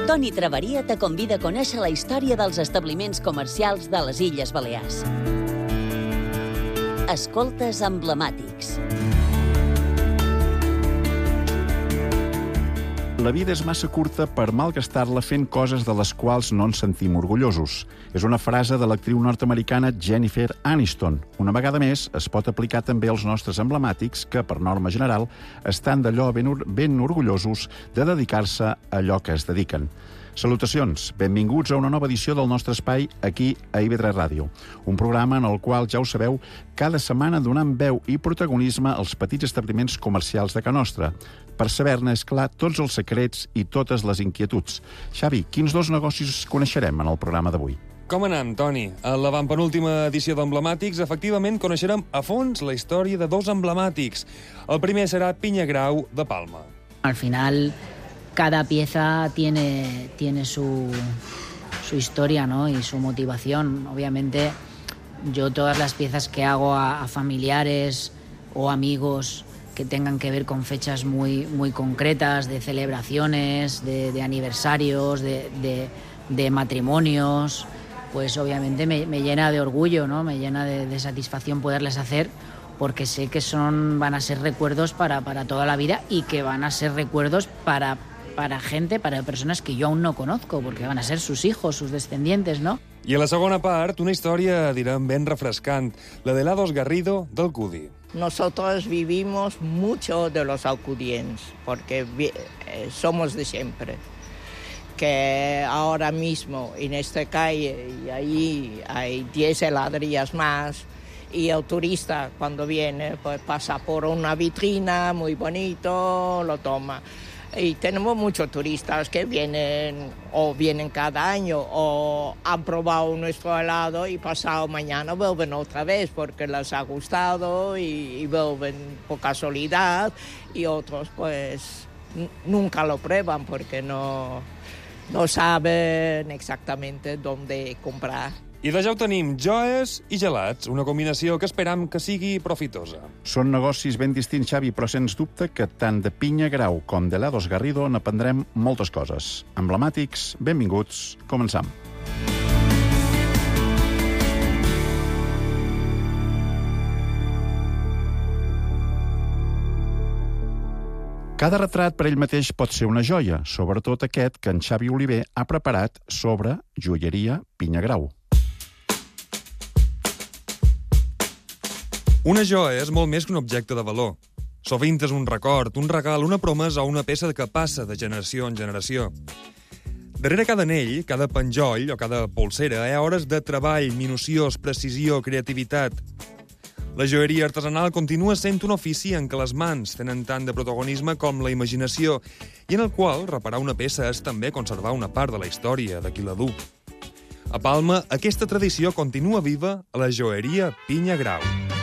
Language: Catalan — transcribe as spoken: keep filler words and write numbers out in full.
Toni Traveria te convida a conèixer la història dels establiments comercials de les Illes Balears. Escoltes emblemàtics. La vida és massa curta per malgastar-la fent coses de les quals no ens sentim orgullosos. És una frase de l'actriu nord-americana Jennifer Aniston. Una vegada més, es pot aplicar també als nostres emblemàtics que, per norma general, estan d'allò ben, ben orgullosos de dedicar-se a allò que es dediquen. Salutacions, benvinguts a una nova edició del nostre espai aquí a I V tres Ràdio. Un programa en el qual, ja ho sabeu, cada setmana donant veu i protagonisme als petits establiments comercials de Ca Nostra, per saber-ne, és clar, tots els secrets i totes les inquietuds. Xavi, quins dos negocis coneixerem en el programa d'avui? Com anem, Toni? A l'avantpenúltima edició d'Emblemàtics, efectivament, coneixerem a fons la història de dos emblemàtics. El primer serà Pinya Grau de Palma. Al final, cada pieza tiene, tiene su, su historia, ¿no? Y su motivación. Obviamente, yo todas las piezas que hago a, a familiares o amigos que tengan que ver con fechas muy, muy concretas, de celebraciones, de, de aniversarios, de, de, de matrimonios, pues obviamente me, me llena de orgullo, ¿no? Me llena de, de satisfacción poderles hacer, porque sé que son, van a ser recuerdos para, para toda la vida y que van a ser recuerdos para, para gente, para personas que yo aún no conozco, porque van a ser sus hijos, sus descendientes, ¿no? I a la segona part, una història, direm, ben refrescant, la de l'Ados Garrido del Cudi. Nosotros vivimos mucho de los alcudiens, porque eh, somos de siempre. Que ahora mismo en esta calle y ahí hay diez heladerías más, y el turista cuando viene pues pasa por una vitrina muy bonito, lo toma. Y tenemos muchos turistas que vienen o vienen cada año o han probado nuestro helado y pasado mañana vuelven otra vez porque les ha gustado y, y vuelven por casualidad, y otros pues nunca lo prueban porque no, no saben exactamente dónde comprar. I de ja ho tenim, joies i gelats, una combinació que esperam que sigui profitosa. Són negocis ben distints, Xavi, però sens dubte que tant de Pinya Grau com de l'Ados Garrido n'aprendrem moltes coses. Emblemàtics, benvinguts, començam. Cada retrat per ell mateix pot ser una joia, sobretot aquest que en Xavi Oliver ha preparat sobre joieria Pinya Grau. Una joia és molt més que un objecte de valor. Sovint és un record, un regal, una promesa o una peça que passa de generació en generació. Darrere cada anell, cada penjoll o cada polsera hi ha hores de treball, minuciós, precisió, creativitat. La joieria artesanal continua sent un ofici en què les mans tenen tant de protagonisme com la imaginació i en el qual reparar una peça és també conservar una part de la història de qui la du. A Palma, aquesta tradició continua viva a la joieria Pinya Grau.